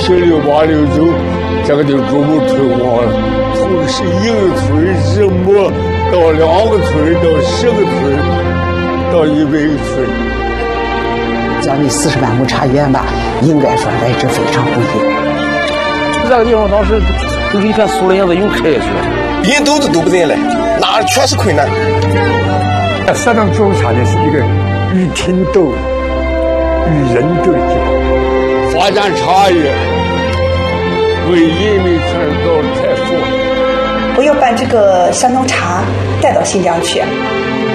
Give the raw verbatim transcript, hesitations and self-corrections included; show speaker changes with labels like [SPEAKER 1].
[SPEAKER 1] 七六八六九，这个就逐步推广了，从是一个村什么到两个村到十个村到一百个村。
[SPEAKER 2] 将近四十万亩茶园吧，应该说来之非常不易。
[SPEAKER 3] 这个地方当时就是一片树林子永开去了，
[SPEAKER 4] 人都子都不进来，哪全是困难。
[SPEAKER 5] 山东种茶呢是一个与天斗、与人斗的地方。
[SPEAKER 1] 发展茶叶，为人民创造财富。
[SPEAKER 6] 我要把这个山东茶带到新疆去。